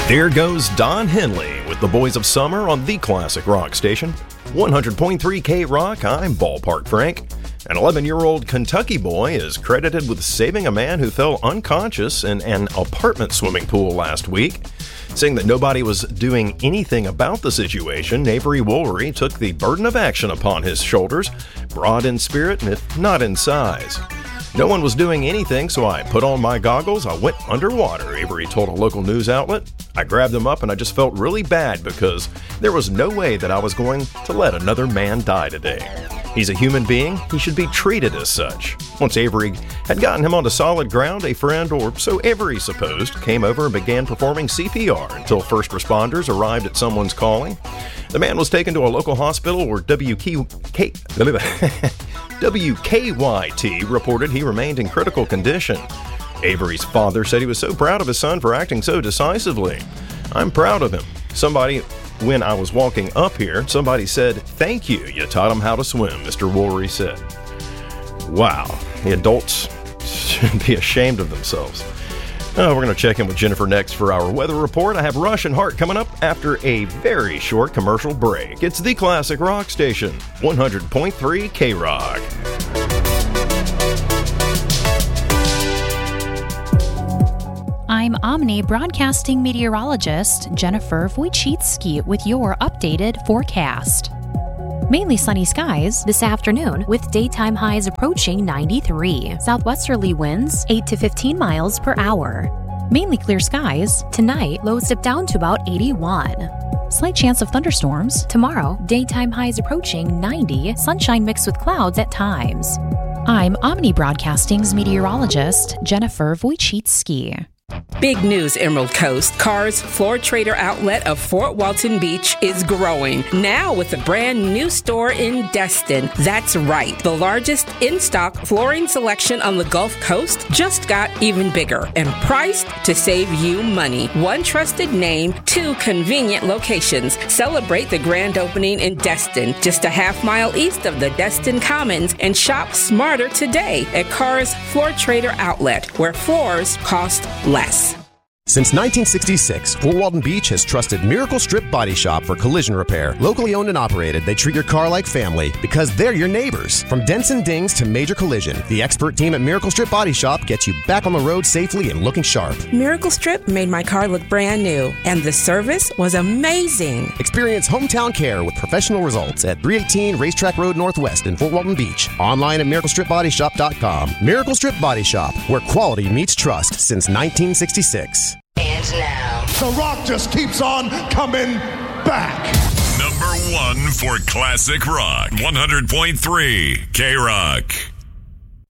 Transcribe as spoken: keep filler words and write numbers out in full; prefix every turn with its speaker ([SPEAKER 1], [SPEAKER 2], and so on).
[SPEAKER 1] There goes Don Henley with the Boys of Summer on the Classic Rock Station. one hundred point three K-Rock, I'm Ballpark Frank. An eleven-year-old Kentucky boy is credited with saving a man who fell unconscious in an apartment swimming pool last week. Saying that nobody was doing anything about the situation, Avery Woolery took the burden of action upon his shoulders, broad in spirit and if not in size. No one was doing anything, so I put on my goggles, I went underwater, Avery told a local news outlet. I grabbed him up and I just felt really bad because there was no way that I was going to let another man die today. He's a human being, he should be treated as such. Once Avery had gotten him onto solid ground, a friend, or so Avery supposed, came over and began performing C P R until first responders arrived at someone's calling. The man was taken to a local hospital where W K W K Y T reported he remained in critical condition. Avery's father said he was so proud of his son for acting so decisively. I'm proud of him. Somebody, when I was walking up here, somebody said, "Thank you, you taught him how to swim," Mister Woolery said. Wow, the adults should be ashamed of themselves. Uh, we're going to check in with Jennifer next for our weather report. I have Rush and Hart coming up after a very short commercial break. It's the Classic Rock Station, one hundred point three K-Rock.
[SPEAKER 2] I'm Omni Broadcasting meteorologist Jennifer Wojcicki with your updated forecast. Mainly sunny skies this afternoon with daytime highs approaching ninety-three. Southwesterly winds eight to fifteen miles per hour. Mainly clear skies. Tonight, lows dip down to about eighty-one. Slight chance of thunderstorms. Tomorrow, daytime highs approaching ninety. Sunshine mixed with clouds at times. I'm Omni Broadcasting's meteorologist Jennifer Wojcicki.
[SPEAKER 3] Big news, Emerald Coast. Carr's Floor Trader outlet of Fort Walton Beach is growing, now with a brand new store in Destin. That's right. The largest in-stock flooring selection on the Gulf Coast just got even bigger and priced to save you money. One trusted name, two convenient locations. Celebrate the grand opening in Destin, just a half mile east of the Destin Commons, and shop smarter today at Carr's Floor Trader outlet, where floors cost less.
[SPEAKER 4] Since nineteen sixty-six, Fort Walton Beach has trusted Miracle Strip Body Shop for collision repair. Locally owned and operated, they treat your car like family because they're your neighbors. From dents and dings to major collision, the expert team at Miracle Strip Body Shop gets you back on the road safely and looking sharp.
[SPEAKER 3] Miracle Strip made my car look brand new, and the service was amazing.
[SPEAKER 4] Experience hometown care with professional results at three eighteen Racetrack Road Northwest in Fort Walton Beach. Online at miracle strip body shop dot com. Miracle Strip Body Shop, where quality meets trust since nineteen sixty-six.
[SPEAKER 5] And now,
[SPEAKER 6] The Rock just keeps on coming back.
[SPEAKER 7] Number one for Classic Rock, one hundred point three K-Rock.